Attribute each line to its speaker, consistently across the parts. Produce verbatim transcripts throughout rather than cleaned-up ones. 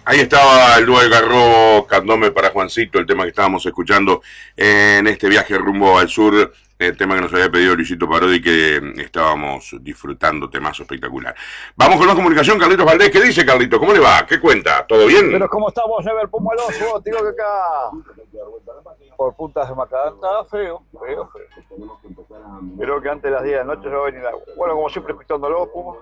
Speaker 1: Ahí estaba el dúo de Garro Candombe para Juancito, el tema que estábamos escuchando en este viaje rumbo al sur, el tema que nos había pedido Luisito Parodi, que estábamos disfrutando, temazo espectacular. Vamos con más comunicación, Carlitos Valdés. ¿Qué dice, Carlitos? ¿Cómo le va? ¿Qué cuenta? ¿Todo bien?
Speaker 2: Pero ¿cómo estamos, Ever Pumaloso? Digo que acá por puntas de Macadam está feo, feo, feo. Creo que antes de las diez de la noche se va a venir agua. Bueno, como siempre, escuchándolo, Puma.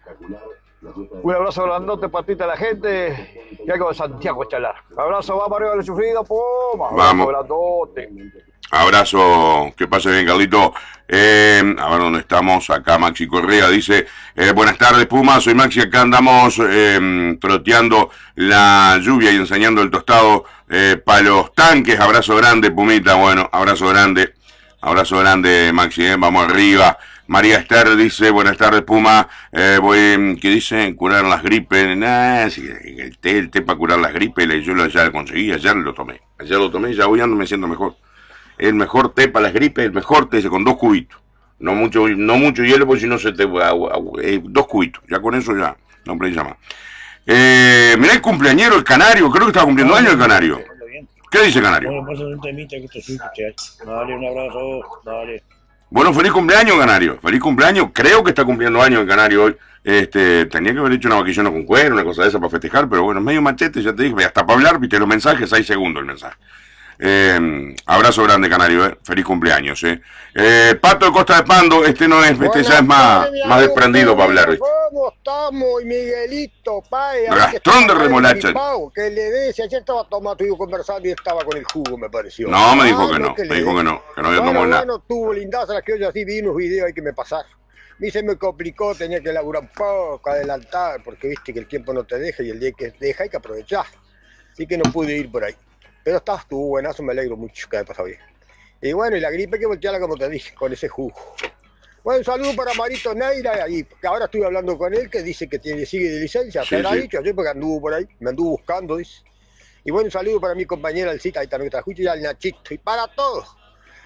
Speaker 2: Un abrazo grandote para ti, a la gente y algo de Santiago Chalar. Abrazo, vamos arriba del sufrido, Puma. Abrazo
Speaker 1: Vamos.
Speaker 2: Grandote.
Speaker 1: Abrazo, que pase bien, Carlito. Eh, a ver dónde estamos. Acá Maxi Correa dice: eh, buenas tardes, Puma. Soy Maxi. Acá andamos eh, troteando la lluvia y enseñando el tostado eh, para los tanques. Abrazo grande, Pumita. Bueno, abrazo grande. Abrazo grande, Maxi. Eh. Vamos arriba. María Esther dice: buenas tardes, Puma. Eh, voy, ¿qué dice? Curar las gripes. Nah, sí, el té, el té para curar las gripes. Yo lo, ya lo conseguí. Ayer lo tomé. Ayer lo tomé. Ya hoy ando me siento mejor. El mejor té para las gripes, el mejor té con dos cubitos. No mucho, no mucho hielo, porque si no se te agua, agua, eh, dos cubitos. Ya con eso ya no precisa más. Eh, mirá el cumpleañero, el Canario, creo que estaba cumpliendo años el Canario. ¿Qué dice Canario?
Speaker 3: Bueno, pasa un temita que esto es Dale, un abrazo, dale.
Speaker 1: Bueno, feliz cumpleaños, Canario. Feliz cumpleaños. Creo que está cumpliendo años el Canario hoy. Este, tenía que haber hecho una vaquillona con cuero, una cosa de esa para festejar, pero bueno, es medio machete, ya te dije, hasta para hablar, viste los mensajes, seis segundos el mensaje. Eh, abrazo grande, Canario, eh. Feliz cumpleaños, eh. eh. Pato de Costa de Pando, este no es, este ya es más, más desprendido para hablar, ¿viste?
Speaker 4: ¿Cómo estamos, Miguelito, pay?
Speaker 1: Gastón de remolacha.
Speaker 4: Que le des, ayer estaba tomando, yo conversando y estaba con el jugo, me pareció.
Speaker 1: No, me dijo
Speaker 4: ah,
Speaker 1: que no,
Speaker 4: no que
Speaker 1: me dijo que no, que no había
Speaker 4: bueno,
Speaker 1: tomado nada.
Speaker 4: Bueno, tuvo lindaza las que yo así vi unos videos, hay que me pasar. A mí se me complicó, tenía que laburar un poco, adelantar, porque viste que el tiempo no te deja y el día que deja hay que aprovechar. Así que no pude ir por ahí. Pero estás tú, buenazo, me alegro mucho que haya pasado bien. Y bueno, y la gripe hay que voltearla como te dije, con ese jugo. Bueno, un saludo para Marito Neira, y que ahora estuve hablando con él, que dice que tiene, sigue de licencia,
Speaker 1: Sí,
Speaker 4: te lo ha
Speaker 1: sí.
Speaker 4: dicho ayer porque anduvo por ahí, me anduvo buscando, dice. Y bueno, un saludo para mi compañera Alcita, ahí también que te escucho, y al Nachito, y para todos.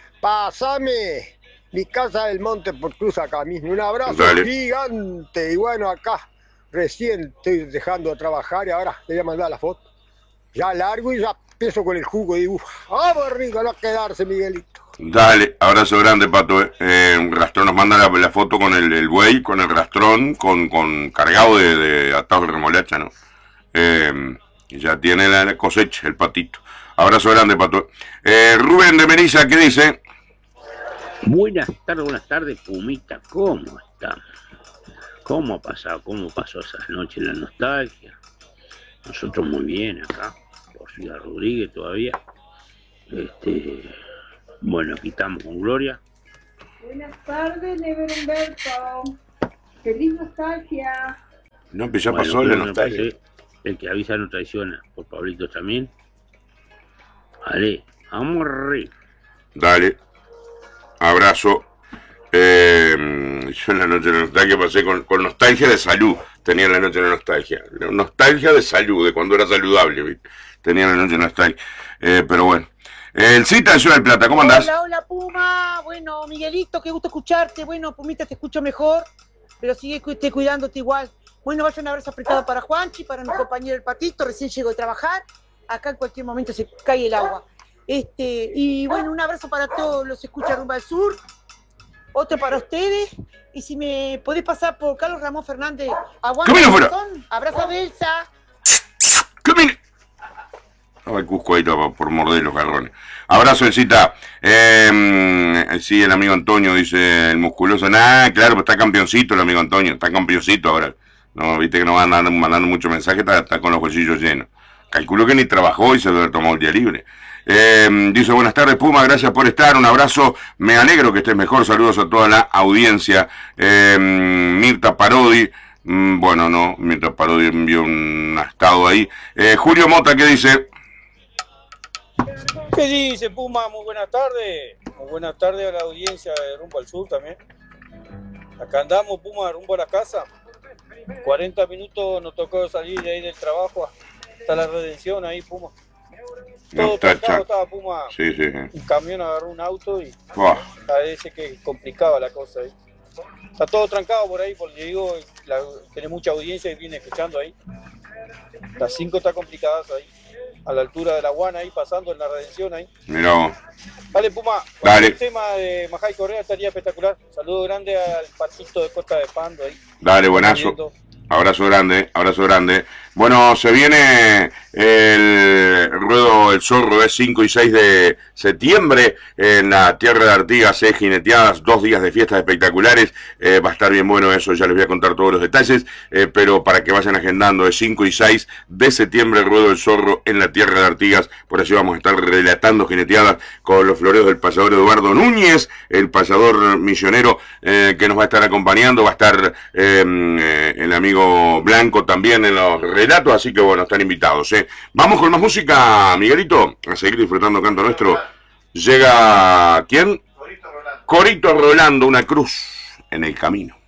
Speaker 4: Pásame mi casa del monte por Cruz acá mismo, un abrazo
Speaker 1: Dale.
Speaker 4: gigante, y bueno, acá recién estoy dejando de trabajar y ahora le voy a mandar la foto. Ya largo y ya empiezo con el jugo y digo, vamos rico, no quedarse, Miguelito.
Speaker 1: Dale, abrazo grande, Pato. Eh. Eh, un rastrón nos manda la, la foto con el, el buey, con el rastrón, con, con cargado de, de atados de remolacha, ¿no? Eh, y ya tiene la, la cosecha, el patito. Abrazo grande, Pato. Eh, Rubén de Melissa, ¿qué dice?
Speaker 5: Buenas tardes, buenas tardes, Pumita, ¿cómo estamos? ¿Cómo ha pasado? ¿Cómo pasó esas noches la nostalgia? Nosotros muy bien acá, por Ciudad Rodríguez todavía. Este, bueno, aquí estamos con Gloria.
Speaker 6: Buenas tardes, Never Humberto. Feliz nostalgia.
Speaker 1: No, pues ya
Speaker 5: Bueno,
Speaker 1: pasó la
Speaker 5: me
Speaker 1: nostalgia.
Speaker 5: parece, el que avisa no traiciona, por Pablito también. Vale, vamos arriba.
Speaker 1: Dale. Abrazo. Eh, yo en la noche de la nostalgia pasé con, con nostalgia de salud. Tenía la noche de la nostalgia. Nostalgia de salud, de cuando era saludable, ¿viste? Tenía la noche de nostalgia. Eh, pero bueno. El Cita de Ciudad del Plata, ¿cómo andás?
Speaker 7: Hola, hola, Puma. Bueno, Miguelito, qué gusto escucharte. Bueno, Pumita, te escucho mejor, pero sigue cu te cuidándote igual. Bueno, vaya un abrazo apretado para Juanchi, para mi compañero el Patito, recién llegó de trabajar. Acá en cualquier momento se cae el agua. Este, y bueno, un abrazo para todos los escucha rumbo al sur. Otro para ustedes. Y si me podés pasar por Carlos Ramón Fernández, aguanta.
Speaker 1: ¡Camina fuera!
Speaker 7: Abrazo a Belsa.
Speaker 1: ¡Camine! Estaba el Cusco ahí por, por morder los garrones. Abrazo, el Cita. Eh, sí, el amigo Antonio dice, el musculoso. Nah, claro, pues está campeoncito el amigo Antonio. Está campeoncito ahora. No, viste que no van mandando, mandando muchos mensajes, está, está con los bolsillos llenos. Calculo que ni trabajó y se debe haber tomado el día libre. Eh, dice, buenas tardes, Puma, gracias por estar, un abrazo, me alegro que estés mejor, saludos a toda la audiencia. Eh, Mirta Parodi, mm, bueno, no, Mirta Parodi envió un estado ahí. Eh, Julio Mota, ¿qué dice?
Speaker 3: ¿Qué dice, Puma? Muy buenas tardes. Muy buenas tardes a la audiencia de Rumbo al Sur también. Acá andamos, Puma, rumbo a la casa. cuarenta minutos nos tocó salir de ahí del trabajo hasta la Redención ahí, Puma. Todo
Speaker 1: No, está
Speaker 3: trancado
Speaker 1: cha-
Speaker 3: estaba, Puma.
Speaker 1: Sí, sí, sí.
Speaker 3: Un camión agarró un auto y
Speaker 1: Buah.
Speaker 3: parece que complicaba la cosa ahí. Está todo trancado por ahí, porque digo, la, tiene mucha audiencia y viene escuchando ahí. Las cinco está complicadas ahí, a la altura de la Guana, ahí pasando en la Redención ahí.
Speaker 1: Mirá vos.
Speaker 3: Dale, Puma.
Speaker 1: Dale.
Speaker 3: El tema de Majay Correa estaría espectacular. Saludo grande al patito de Costa de Pando ahí.
Speaker 1: Dale, buenazo. Abrazo grande, abrazo grande. Bueno, se viene el ruedo El Zorro, es cinco y seis de septiembre en la tierra de Artigas, eh, jineteadas, dos días de fiestas espectaculares. Eh, va a estar bien bueno eso, ya les voy a contar todos los detalles, eh, pero para que vayan agendando, es cinco y seis de septiembre el ruedo El Zorro en la tierra de Artigas. Por eso vamos a estar relatando jineteadas con los floreos del payador Eduardo Núñez, el payador misionero eh, que nos va a estar acompañando. Va a estar eh, eh, el amigo Blanco también en los relatos, así que bueno, están invitados. ¿eh? Vamos con más música, Miguelito, a seguir disfrutando canto nuestro. Llega, ¿quién? Corito Rolando. Corito Rolando, una cruz en el camino.